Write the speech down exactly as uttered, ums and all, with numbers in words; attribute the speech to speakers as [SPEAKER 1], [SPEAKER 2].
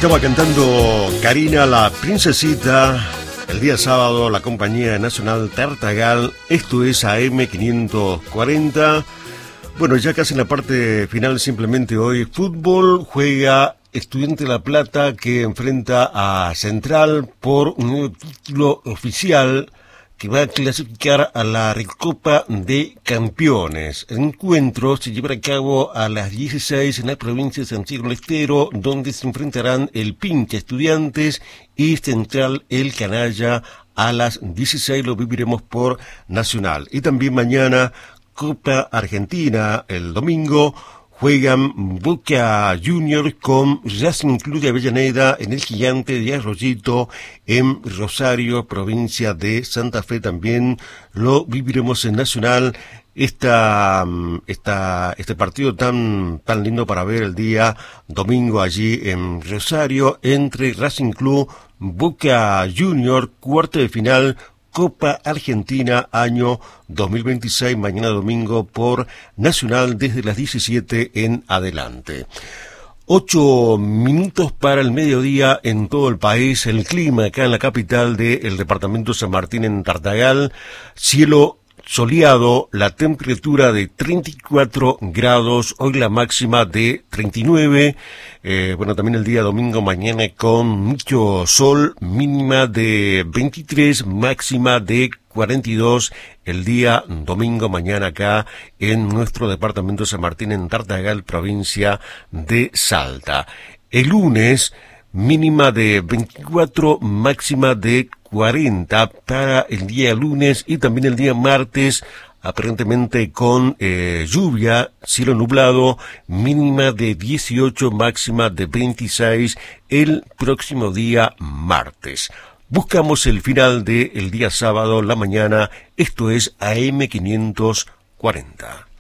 [SPEAKER 1] Estaba cantando Karina la Princesita. El día sábado la compañía nacional Tartagal. Esto es A M quinientos cuarenta. Bueno, ya casi en la parte final, simplemente hoy fútbol. Juega Estudiante de La Plata, que enfrenta a Central por un nuevo título oficial que va a clasificar a la Recopa de Campeones. El encuentro se llevará a cabo a las dieciséis en la provincia de Santiago del Estero, donde se enfrentarán el Pincha Estudiantes y Central el Canalla. A las dieciséis lo viviremos por Nacional. Y también mañana Copa Argentina, el domingo. Juegan Boca Juniors con Racing Club de Avellaneda en el Gigante de Arroyito en Rosario, provincia de Santa Fe. También lo viviremos en Nacional. Esta, esta, este partido tan, tan lindo para ver el día domingo allí en Rosario entre Racing Club, Boca Juniors, cuarto de final, Copa Argentina, año dos mil veintiséis, mañana domingo por Nacional desde las diecisiete en adelante. Ocho minutos para el mediodía en todo el país. El clima acá en la capital del departamento San Martín, en Tartagal, cielo soleado, la temperatura de treinta y cuatro grados, hoy la máxima de treinta y nueve, eh, bueno, también el día domingo mañana con mucho sol, mínima de veintitrés, máxima de cuarenta y dos, el día domingo mañana acá en nuestro departamento San Martín, en Tartagal, provincia de Salta. El lunes, mínima de veinticuatro, máxima de cuarenta para el día lunes, y también el día martes, aparentemente con eh, lluvia, cielo nublado, mínima de dieciocho, máxima de veintiséis el próximo día martes. Buscamos el final del día sábado, la mañana. Esto es A M quinientos cuarenta.